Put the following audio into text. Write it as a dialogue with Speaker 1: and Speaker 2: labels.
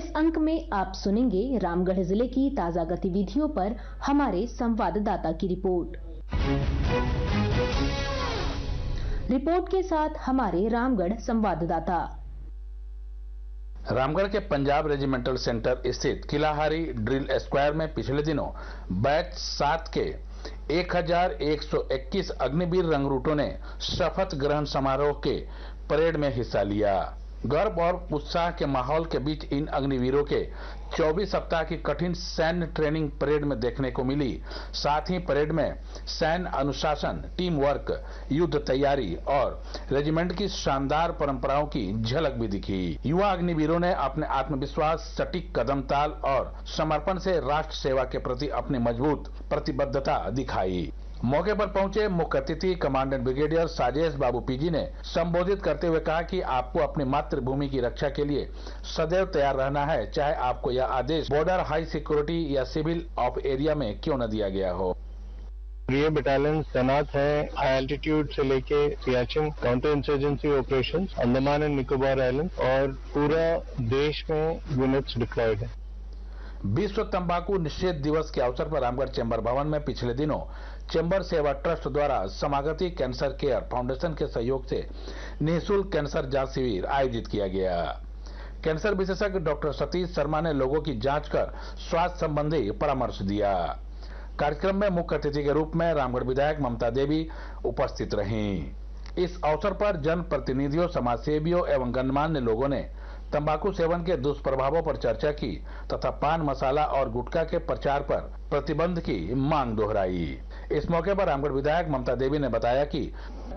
Speaker 1: इस अंक में आप सुनेंगे रामगढ़ जिले की ताजा गतिविधियों पर हमारे संवाददाता की रिपोर्ट के साथ हमारे रामगढ़ संवाददाता।
Speaker 2: रामगढ़ के पंजाब रेजिमेंटल सेंटर स्थित किलाहारी ड्रिल स्क्वायर में पिछले दिनों बैच 7 के 1121 अग्निवीर रंगरूटों ने शपथ ग्रहण समारोह के परेड में हिस्सा लिया। गर्व और उत्साह के माहौल के बीच इन अग्निवीरों के 24 सप्ताह की कठिन सैन्य ट्रेनिंग परेड में देखने को मिली। साथ ही परेड में सैन्य अनुशासन, टीम वर्क, युद्ध तैयारी और रेजिमेंट की शानदार परंपराओं की झलक भी दिखी। युवा अग्निवीरों ने अपने आत्मविश्वास, सटीक कदम ताल और समर्पण से राष्ट्र सेवा के प्रति अपनी मजबूत प्रतिबद्धता दिखाई। मौके पर पहुंचे मुख्य अतिथि कमांडेंट ब्रिगेडियर साजेश बाबू पीजी ने संबोधित करते हुए कहा कि आपको अपनी मातृभूमि की रक्षा के लिए सदैव तैयार रहना है, चाहे आपको यह आदेश बॉर्डर, हाई सिक्योरिटी या सिविल ऑफ एरिया में क्यों न दिया गया हो।
Speaker 3: ये बटालियन तैनात है हाई एल्टीट्यूड से लेके Siachen counter insurgency operation, Andaman and Nicobar island और पूरा देश में यूनिट्स डिप्लॉयड है।
Speaker 2: विश्व तंबाकू निषेध दिवस के अवसर पर रामगढ़ चैम्बर भवन में पिछले दिनों चैम्बर सेवा ट्रस्ट द्वारा समागति कैंसर केयर फाउंडेशन के सहयोग से निःशुल्क कैंसर जांच शिविर आयोजित किया गया। कैंसर विशेषज्ञ डॉक्टर सतीश शर्मा ने लोगों की जांच कर स्वास्थ्य संबंधी परामर्श दिया। कार्यक्रम में मुख्य अतिथि के रूप में रामगढ़ विधायक ममता देवी उपस्थित रहीं। इस अवसर पर जन प्रतिनिधियों, समाजसेवियों एवं गणमान्य लोगों ने तंबाकू सेवन के दुष्प्रभावों पर चर्चा की तथा पान मसाला और गुटखा के प्रचार पर प्रतिबंध की मांग दोहराई। इस मौके पर रामगढ़ विधायक ममता देवी ने बताया कि